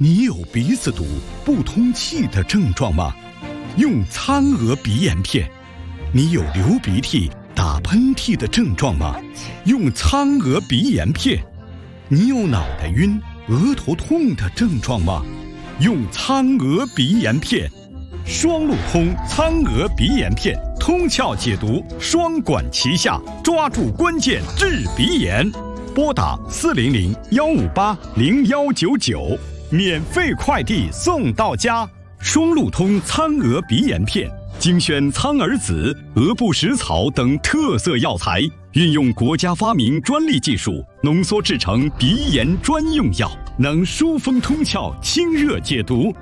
你有鼻子堵、不通气的症状吗？用苍鹅鼻炎片。你有流鼻涕、打喷嚏的症状吗？用苍鹅鼻炎片。你有脑袋晕、额头痛的症状吗？用苍鹅鼻炎片。双路通苍鹅鼻炎片，通窍解毒，双管齐下，抓住关键治鼻炎。拨打400-158-0199，免费快递送到家。双路通苍鹅鼻炎片，精选苍耳子、鹅不食草等特色药材，运用国家发明专利技术，浓缩制成鼻炎专用药，能疏风通窍、清热解毒。